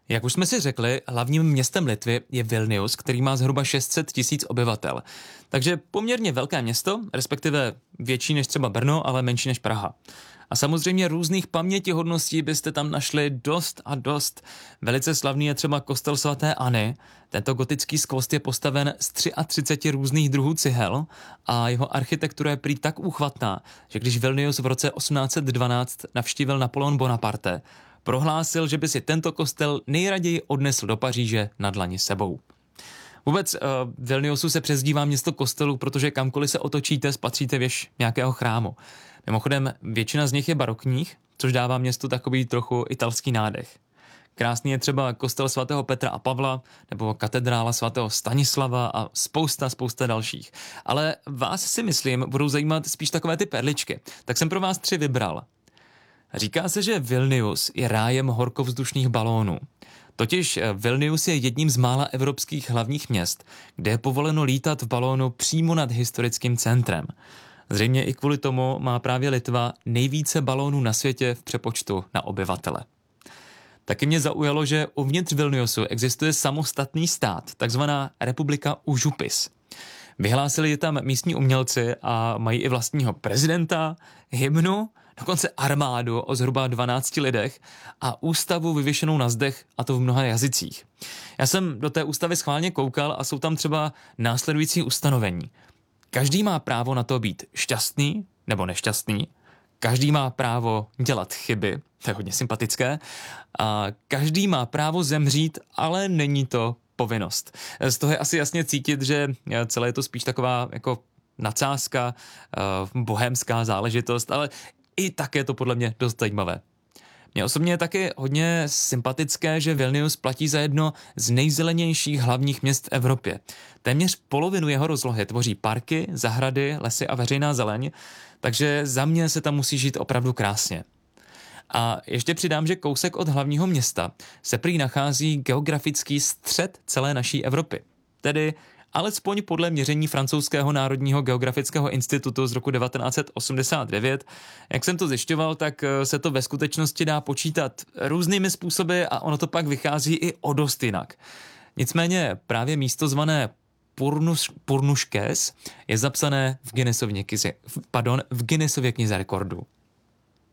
Jak už jsme si řekli, hlavním městem Litvy je Vilnius, který má zhruba 600 tisíc obyvatel. Takže poměrně velké město, respektive větší než třeba Brno, ale menší než Praha. A samozřejmě různých pamětihodností byste tam našli dost a dost. Velice slavný je třeba kostel svaté Anny. Tento gotický skvost je postaven z 33 různých druhů cihel a jeho architektura je prý tak úchvatná, že když Vilnius v roce 1812 navštívil Napoleon Bonaparte, prohlásil, že by si tento kostel nejraději odnesl do Paříže na dlani sebou. Vůbec Vilniusu se přezdívá město kostelů, protože kamkoliv se otočíte, spatříte věž nějakého chrámu. Mimochodem, většina z nich je barokních, což dává městu takový trochu italský nádech. Krásný je třeba kostel svatého Petra a Pavla, nebo katedrála svatého Stanislava a spousta dalších. Ale vás si myslím, budou zajímat spíš takové ty perličky. Tak jsem pro vás 3 vybral. Říká se, že Vilnius je rájem horkovzdušných balónů. Totiž Vilnius je jedním z mála evropských hlavních měst, kde je povoleno lítat v balónu přímo nad historickým centrem. Zřejmě i kvůli tomu má právě Litva nejvíce balónů na světě v přepočtu na obyvatele. Taky mě zaujalo, že uvnitř Vilniusu existuje samostatný stát, takzvaná republika Užupis. Vyhlásili je tam místní umělci a mají i vlastního prezidenta, hymnu, dokonce armádu o zhruba 12 lidech a ústavu vyvěšenou na zdech, a to v mnoha jazycích. Já jsem do té ústavy schválně koukal a jsou tam třeba následující ustanovení. Každý má právo na to být šťastný nebo nešťastný, každý má právo dělat chyby, to je hodně sympatické, a každý má právo zemřít, ale není to povinnost. Z toho je asi jasně cítit, že celé je to spíš taková jako nadsázka, bohémská záležitost, ale i tak je to podle mě dost zajímavé. Mně osobně je taky hodně sympatické, že Vilnius platí za jedno z nejzelenějších hlavních měst v Evropě. Téměř polovinu jeho rozlohy tvoří parky, zahrady, lesy a veřejná zeleň, takže za mě se tam musí žít opravdu krásně. A ještě přidám, že kousek od hlavního města se prý nachází geografický střed celé naší Evropy. Tedy alespoň podle měření francouzského národního geografického institutu z roku 1989. Jak jsem to zjišťoval, tak se to ve skutečnosti dá počítat různými způsoby a ono to pak vychází i o dost jinak. Nicméně právě místo zvané Purnuškes je zapsané v Guinnessově knize rekordů.